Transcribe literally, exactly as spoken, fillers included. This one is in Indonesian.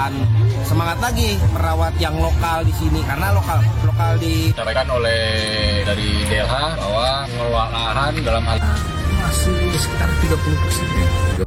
akan semangat lagi merawat yang lokal di sini karena lokal lokal di disampaikan oleh dari D L H bahwa pengelola lahan dalam hal masih sekitar tiga puluh persen.